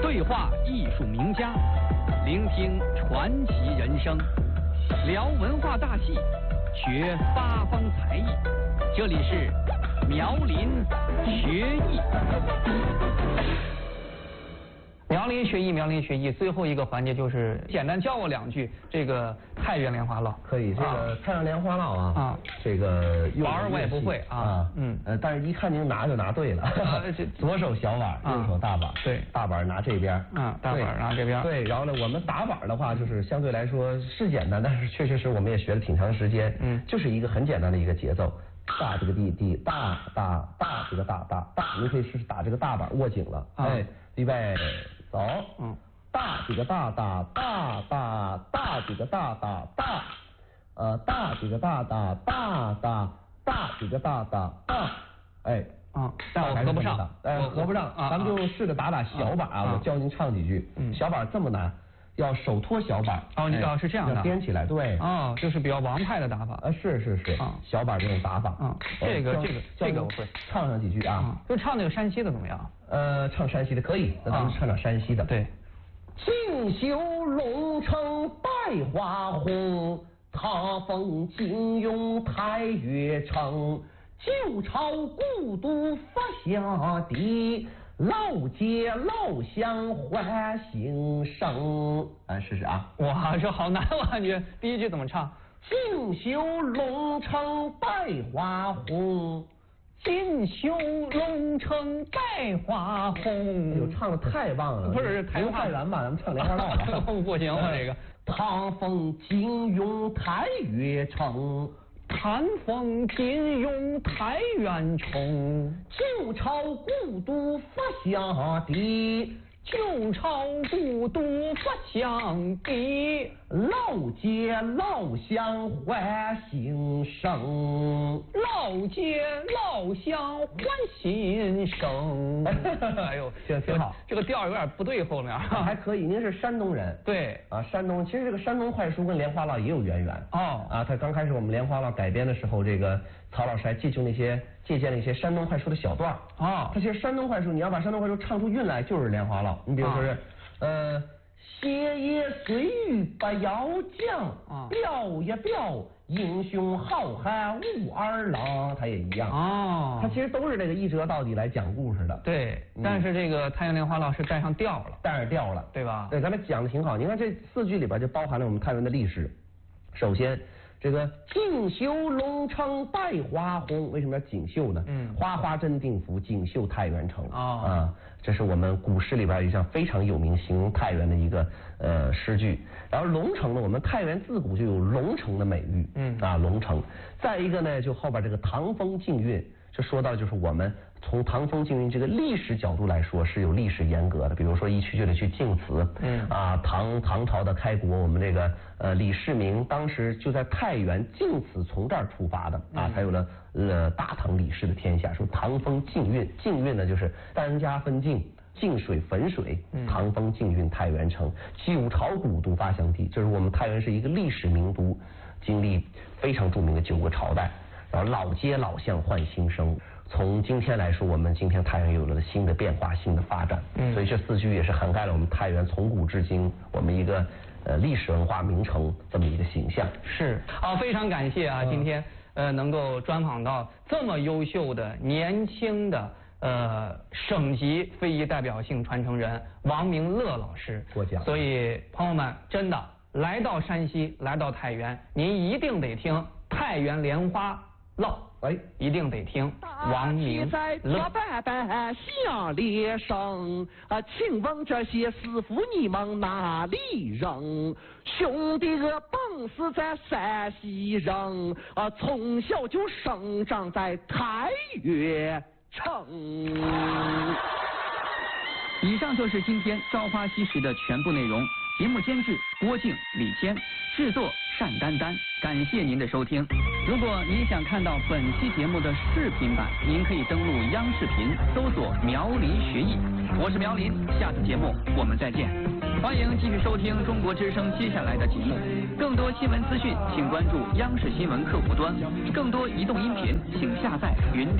对话艺术名家，聆听传奇人生，聊文化大戏，学八方才艺。这里是苗林学艺。苗林学艺，苗林学艺，最后一个环节就是简单教我2句这个太原莲花落。 可以，这个太原莲花落啊，这个玩我也不会啊， 但是一看您拿就拿对了，左手小板，右手大板， 对， 大板拿这边， 大板拿这边， 对，然后呢，我们打板的话就是相对来说是简单，但是确实是我们也学了挺长时间，就是一个很简单的一个节奏。大这个地大这个大，你可以试试打这个大板握紧了，哎，预备走，大几个大几个大几个大几个大，哎， 但我合不上， 合不上，咱们就试着打小板啊，我教您唱几句，小板这么难。要手托小板你知道是这样的， 要颠起来，对， 就是比较王派的打法， 是，小板这种打法， 这个我会唱上几句啊， 就唱那个山西的怎么样？ 唱山西的可以，那咱们唱山西的， 对。 锦绣龙城百花红，踏风金庸太岳城，旧朝故都发下地。老街老巷欢欣声，试试啊！ 哇，这好难，我感觉第一句怎么唱？ 锦绣龙城百花红， 锦绣龙城百花红。 哎呦，唱的太棒了！ 不是太燃吧？咱们唱莲花落吧？ 不行，我这个。 踏风金庸太岳城。 寒风金庸太原城， 旧朝故都发祥地， 旧朝故都发祥地， 老街老巷欢欣声， 老街老巷欢欣声。 哎呦，挺好， 这个调有点不对，后面还可以。您是山东人， 对山东，其实这个山东快书跟莲花落也有渊源他刚开始我们莲花落改编的时候，这个曹老师还借鉴了一些山东快书的小段他其实山东快书，你要把山东快书唱出韵来，就是莲花落。你比如说是歇业随遇不要将，表也表英雄好汉武二郎，他也一样他其实都是这个一折到底来讲故事的。 对，但是这个太原莲花落是带上调了，对吧？ 对，咱们讲的挺好。你看这4句里边就包含了我们太原的历史。首先，这个锦绣龙城百花红，为什么要锦绣呢？花花针定府，锦绣太原城这是我们古诗里边一项非常有名形容太原的一个诗句。然后龙城呢，我们太原自古就有龙城的美誉，龙城。再一个呢，就后边这个唐风禁韵，这说到就是我们从唐风禁韵这个历史角度来说是有历史严格的，比如说一去就得去晋祠，唐朝的开国，我们这个李世民当时就在太原晋祠从这儿出发的才有了大唐李氏的天下。说唐风禁韵，禁韵呢就是单家分晋。晋水汾水，唐风禁韵太原城，旧朝古都发祥地，就是我们太原是一个历史名都，经历非常著名的9个朝代。然后老街老巷换新生，从今天来说，我们今天太原有了新的变化、新的发展。所以这4句也是涵盖了我们太原从古至今我们一个历史文化名城这么一个形象。 是非常感谢今天能够专访到这么优秀的年轻的省级非遗代表性传承人王明乐老师。 过奖。 所以朋友们，真的来到山西，来到太原，您一定得听太原莲花落，一定得听王明乐。 板板响列声请问这些师傅你们哪里人？兄弟本是在山西人从小就生长在太原城。 以上就是今天《朝花夕拾》的全部内容。节目监制郭靖、李谦，制作单丹丹。感谢您的收听。如果您想看到本期节目的视频版，您可以登录央视频搜索苗林学艺。我是苗林，下次节目我们再见。欢迎继续收听中国之声接下来的节目。更多新闻资讯，请关注央视新闻客户端。更多移动音频，请下载云。